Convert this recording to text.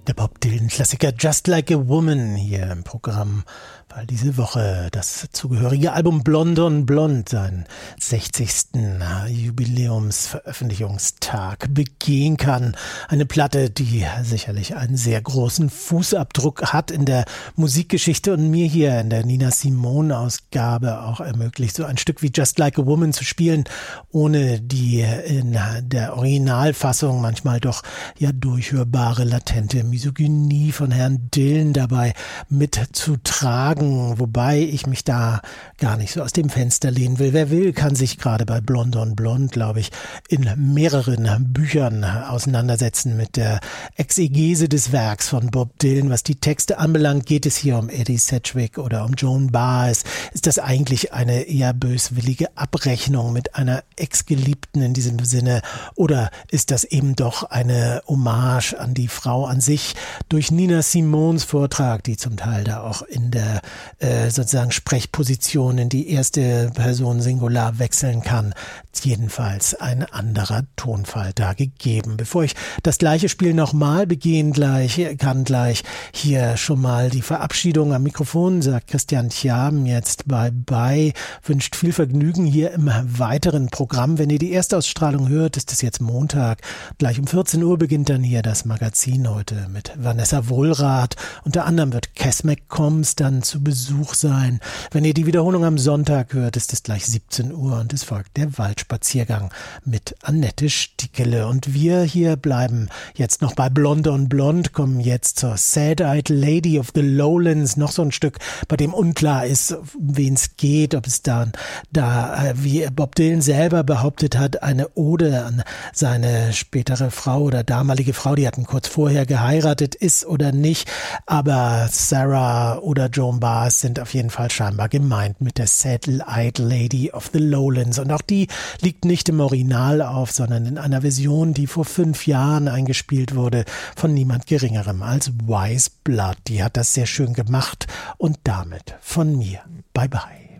Der Bob Dylan-Klassiker Just Like a Woman hier im Programm, weil diese Woche das zugehörige Album Blonde on Blonde seinen 60. Jubiläumsveröffentlichungstag begehen kann. Eine Platte, die sicherlich einen sehr großen Fußabdruck hat in der Musikgeschichte und mir hier in der Nina Simone-Ausgabe auch ermöglicht, so ein Stück wie Just Like a Woman zu spielen, ohne die in der Originalfassung manchmal doch ja durchhörbare latente Misogynie von Herrn Dylan dabei mitzutragen, wobei ich mich da gar nicht so aus dem Fenster lehnen will. Wer will, kann sich gerade bei Blonde on Blonde, glaube ich, in mehreren Büchern auseinandersetzen mit der Exegese des Werks von Bob Dylan. Was die Texte anbelangt, geht es hier um Eddie Sedgwick oder um Joan Baez. Ist das eigentlich eine eher böswillige Abrechnung mit einer Ex-Geliebten in diesem Sinne, oder ist das eben doch eine Hommage an die Frau an sich durch Nina Simones Vortrag, die zum Teil da auch in der sozusagen Sprechposition in die erste Person Singular wechseln kann. Jedenfalls ein anderer Tonfall da gegeben. Bevor ich das gleiche Spiel nochmal begehen kann gleich hier schon mal die Verabschiedung am Mikrofon, sagt Christian Tjaben jetzt bye, wünscht viel Vergnügen hier im weiteren Programm. Wenn ihr die Erstausstrahlung hört, ist es jetzt Montag. Gleich um 14 Uhr beginnt dann hier das Magazin heute mit Vanessa Wohlrath. Unter anderem wird Cass McCombs dann zu Besuch sein. Wenn ihr die Wiederholung am Sonntag hört, ist es gleich 17 Uhr und es folgt der Waldspaziergang mit Annette Stickele. Und wir hier bleiben jetzt noch bei Blonde on Blonde, kommen jetzt zur Sad-Eyed Lady of the Lowlands, noch so ein Stück, bei dem unklar ist, um wen es geht, ob es da, wie Bob Dylan selber behauptet hat, eine Ode an seine spätere Frau oder damalige Frau, die hatten kurz vorher geheiratet, ist oder nicht, aber Sarah oder Joan Baez sind auf jeden Fall scheinbar gemeint mit der Sad-Eyed Lady of the Lowlands, und auch die liegt nicht im Original auf, sondern in einer Version, die vor 5 Jahren eingespielt wurde von niemand Geringerem als Wise Blood. Die hat das sehr schön gemacht und damit von mir. Bye bye.